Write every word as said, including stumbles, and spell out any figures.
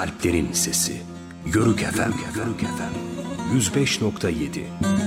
kalplerin sesi. Yörük F M, Yörük F M yüz beş nokta yedi.